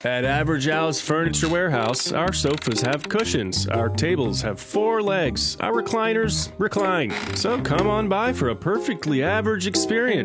At Average Al's Furniture Warehouse, our sofas have cushions, our tables have 4 legs, our recliners recline. So come on by for a perfectly average experience.